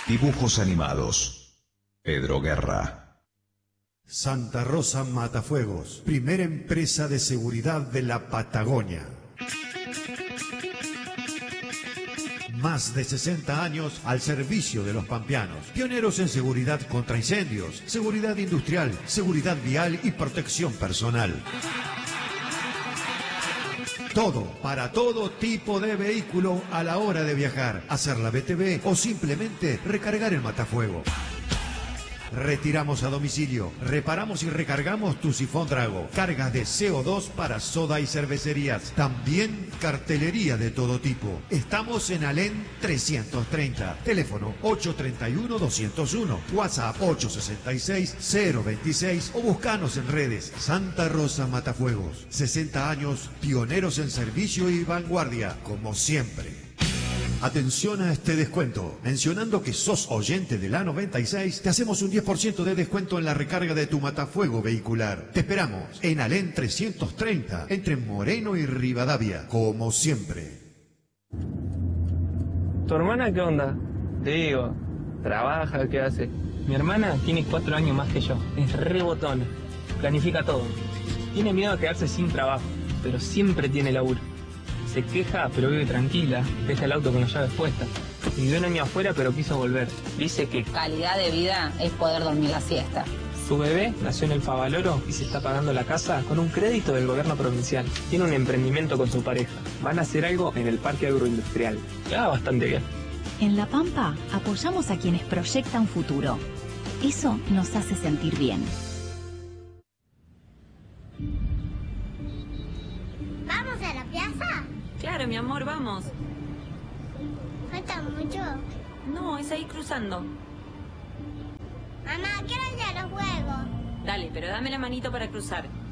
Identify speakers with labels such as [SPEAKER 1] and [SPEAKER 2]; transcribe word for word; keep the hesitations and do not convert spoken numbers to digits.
[SPEAKER 1] Dibujos animados. Pedro Guerra.
[SPEAKER 2] Santa Rosa Matafuegos, primera empresa de seguridad de la Patagonia. Más de sesenta años al servicio de los pampeanos. Pioneros en seguridad contra incendios, seguridad industrial, seguridad vial y protección personal. Todo, para todo tipo de vehículo a la hora de viajar, hacer la B T V o simplemente recargar el matafuego. Retiramos a domicilio, reparamos y recargamos tu sifón Drago. Cargas de C O dos para soda y cervecerías. También cartelería de todo tipo. Estamos en Alén trescientos treinta. Teléfono ocho tres uno, dos cero uno. WhatsApp ocho seis seis, cero veintiséis o buscanos en redes. Santa Rosa Matafuegos. sesenta años, pioneros en servicio y vanguardia, como siempre. Atención a este descuento. Mencionando que sos oyente de la noventa y seis, te hacemos un diez por ciento de descuento en la recarga de tu matafuego vehicular. Te esperamos en Alén trescientos treinta, entre Moreno y Rivadavia, como siempre.
[SPEAKER 3] ¿Tu hermana qué onda? Te digo, ¿trabaja? ¿Qué hace?
[SPEAKER 4] Mi hermana tiene cuatro años más que yo. Es re botona. Planifica todo. Tiene miedo a quedarse sin trabajo, pero siempre tiene laburo. Se queja, pero vive tranquila. Deja el auto con las llaves puestas. Vivió un año afuera, pero quiso volver. Dice que
[SPEAKER 5] calidad de vida es poder dormir la siesta.
[SPEAKER 4] Su bebé nació en el Favaloro y se está pagando la casa con un crédito del gobierno provincial. Tiene un emprendimiento con su pareja. Van a hacer algo en el parque agroindustrial. Ya bastante bien.
[SPEAKER 6] En La Pampa apoyamos a quienes proyectan futuro. Eso nos hace sentir bien.
[SPEAKER 7] ¿Vamos a la plaza?
[SPEAKER 8] Claro, mi amor, vamos.
[SPEAKER 7] ¿Falta mucho?
[SPEAKER 8] No, es ahí cruzando.
[SPEAKER 7] Mamá, quiero ir a los juegos.
[SPEAKER 8] Dale, pero dame la manito para cruzar.